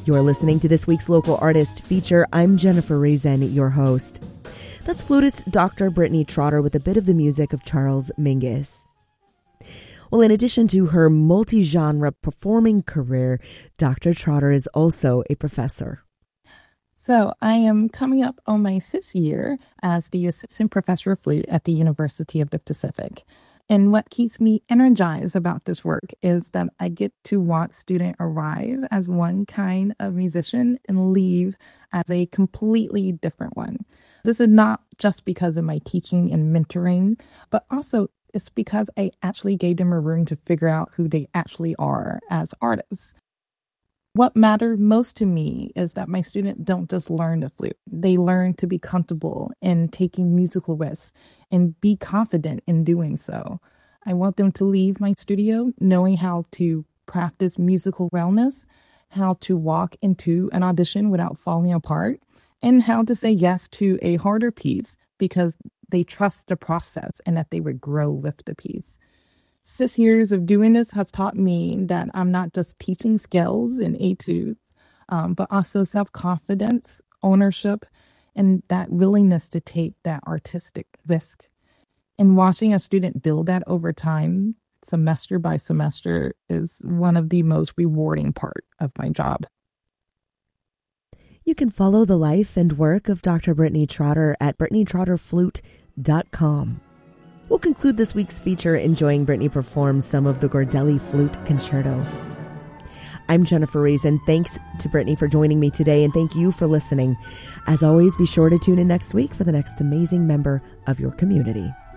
You're listening to this week's Local Artist feature. I'm Jennifer Reason, your host. That's flutist Dr. Brittany Trotter with a bit of the music of Charles Mingus. Well, in addition to her multi-genre performing career, Dr. Trotter is also a professor. So I am coming up on my 6th year as the assistant professor of flute at the University of the Pacific. And what keeps me energized about this work is that I get to watch students arrive as one kind of musician and leave as a completely different one. This is not just because of my teaching and mentoring, but also it's because I actually gave them a room to figure out who they actually are as artists. What mattered most to me is that my students don't just learn the flute. They learn to be comfortable in taking musical risks and be confident in doing so. I want them to leave my studio knowing how to practice musical wellness, how to walk into an audition without falling apart, and how to say yes to a harder piece because they trust the process and that they would grow with the piece. 6 years of doing this has taught me that I'm not just teaching skills and etudes, but also self-confidence, ownership, and that willingness to take that artistic risk. And watching a student build that over time, semester by semester, is one of the most rewarding part of my job. You can follow the life and work of Dr. Brittany Trotter at BrittanyTrotterFlute.com. We'll conclude this week's feature enjoying Brittany perform some of the Gordelli Flute Concerto. I'm Jennifer Reason. Thanks to Brittany for joining me today, and thank you for listening. As always, be sure to tune in next week for the next amazing member of your community.